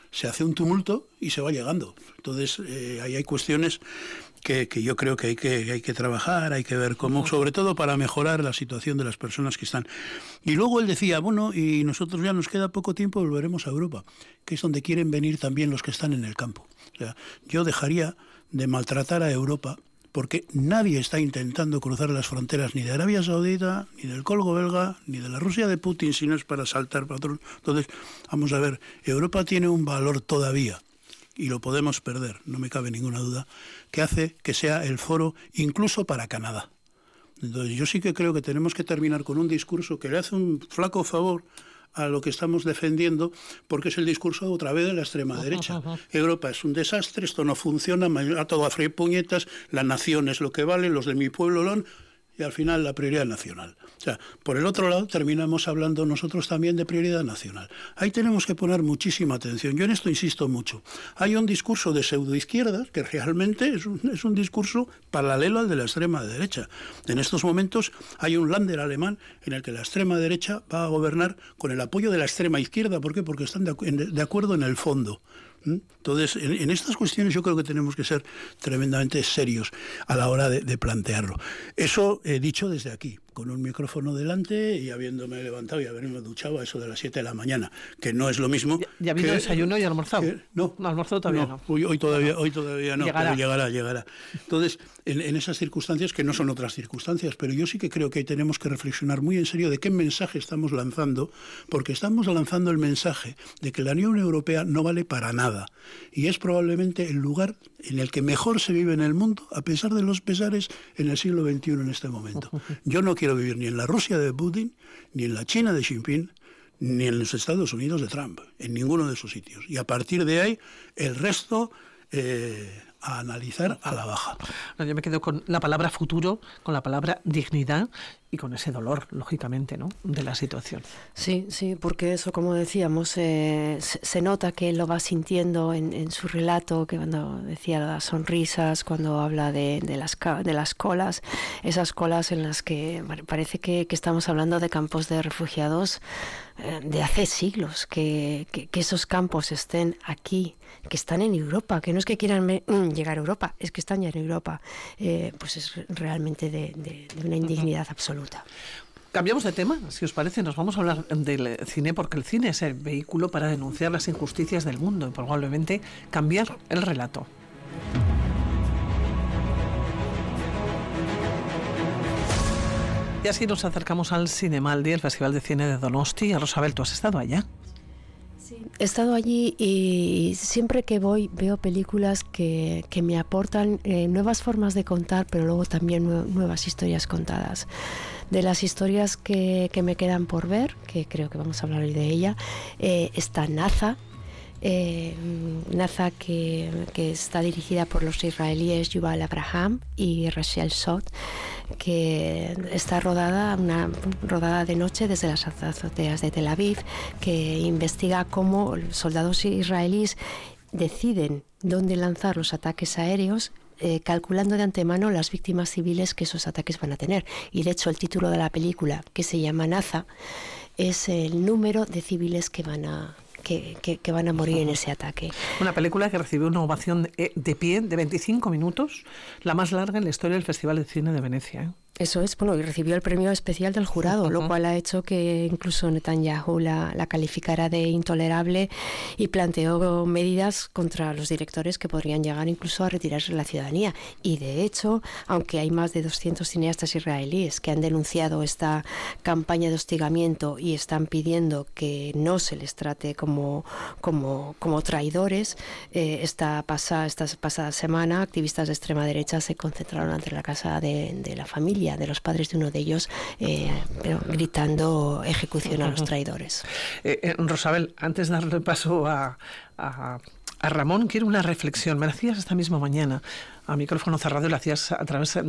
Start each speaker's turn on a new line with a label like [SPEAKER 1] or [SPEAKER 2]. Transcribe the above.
[SPEAKER 1] se hace un tumulto y se va llegando. Entonces, ahí hay cuestiones que yo creo que hay que trabajar, hay que ver cómo, sobre todo para mejorar la situación de las personas que están. Y luego él decía, bueno, y nosotros ya nos queda poco tiempo, volveremos a Europa, que es donde quieren venir también los que están en el campo. O sea, yo dejaría de maltratar a Europa, porque nadie está intentando cruzar las fronteras ni de Arabia Saudita, ni del Congo belga, ni de la Rusia de Putin, si no es para saltar patrón. Entonces, vamos a ver, Europa tiene un valor todavía, y lo podemos perder, no me cabe ninguna duda, que hace que sea el foro incluso para Canadá. Entonces, yo sí que creo que tenemos que terminar con un discurso que le hace un flaco favor a lo que estamos defendiendo, porque es el discurso otra vez de la extrema derecha. Europa es un desastre, esto no funciona, a todo a freír puñetas, la nación es lo que vale, los de mi pueblo lo han, y al final la prioridad nacional. O sea, por el otro lado terminamos hablando nosotros también de prioridad nacional. Ahí tenemos que poner muchísima atención. Yo en esto insisto mucho. Hay un discurso de pseudoizquierdas que realmente es un discurso paralelo al de la extrema derecha. En estos momentos hay un Länder alemán en el que la extrema derecha va a gobernar con el apoyo de la extrema izquierda. ¿Por qué? Porque están de acuerdo en el fondo. Entonces, en estas cuestiones yo creo que tenemos que ser tremendamente serios a la hora de plantearlo. Eso he dicho desde aquí, con un micrófono delante y habiéndome levantado y haberme duchado a eso de las 7 de la mañana, que no es lo mismo.
[SPEAKER 2] ¿Ya vino desayuno y almorzado?
[SPEAKER 1] No,
[SPEAKER 2] almorzado todavía no.
[SPEAKER 1] Hoy todavía no,
[SPEAKER 2] llegará.
[SPEAKER 1] Pero llegará. Entonces, en esas circunstancias, que no son otras circunstancias, pero yo sí que creo que ahí tenemos que reflexionar muy en serio de qué mensaje estamos lanzando, porque estamos lanzando el mensaje de que la Unión Europea no vale para nada, y es probablemente el lugar en el que mejor se vive en el mundo, a pesar de los pesares, en el siglo XXI en este momento. Yo no quiero vivir ni en la Rusia de Putin, ni en la China de Xi Jinping, ni en los Estados Unidos de Trump, en ninguno de esos sitios. Y a partir de ahí, el resto a analizar a la baja.
[SPEAKER 2] No, yo me quedo con la palabra futuro, con la palabra dignidad y con ese dolor, lógicamente, ¿no?, de la situación.
[SPEAKER 3] Sí, porque eso, como decíamos, se nota que él lo va sintiendo en su relato, que cuando decía las sonrisas, cuando habla de las colas, esas colas en las que parece que estamos hablando de campos de refugiados de hace siglos, que esos campos estén aquí, que están en Europa, que no es que quieran llegar a Europa, es que están ya en Europa, pues es realmente de una indignidad absoluta.
[SPEAKER 2] Cambiamos de tema, si os parece, nos vamos a hablar del cine, porque el cine es el vehículo para denunciar las injusticias del mundo y probablemente cambiar el relato. Y así nos acercamos al Cinemaldi, el Festival de Cine de Donosti. Rosabel, ¿tú has estado allá?
[SPEAKER 3] Sí, he estado allí y siempre que voy veo películas que me aportan nuevas formas de contar, pero luego también nuevas historias contadas. De las historias que me quedan por ver, que creo que vamos a hablar hoy de ella, está Naza. Naza que está dirigida por los israelíes Yuval Abraham y Rachel Sot, que está rodada de noche desde las azoteas de Tel Aviv, que investiga cómo soldados israelíes deciden dónde lanzar los ataques aéreos, calculando de antemano las víctimas civiles que esos ataques van a tener. Y de hecho el título de la película, que se llama Naza, es el número de civiles que van a morir en ese ataque.
[SPEAKER 2] Una película que recibió una ovación de pie de 25 minutos, la más larga en la historia del Festival de Cine de Venecia.
[SPEAKER 3] Eso es, bueno, y recibió el premio especial del jurado, lo cual ha hecho que incluso Netanyahu la calificara de intolerable y planteó medidas contra los directores que podrían llegar incluso a retirarse de la ciudadanía. Y de hecho, aunque hay más de 200 cineastas israelíes que han denunciado esta campaña de hostigamiento y están pidiendo que no se les trate como traidores, esta pasada semana activistas de extrema derecha se concentraron ante la casa de la familia de los padres de uno de ellos, pero gritando ejecución a los traidores.
[SPEAKER 2] Rosabel, antes de darle paso a Ramón, quiero una reflexión. Me la hacías esta misma mañana a micrófono cerrado y la hacías a través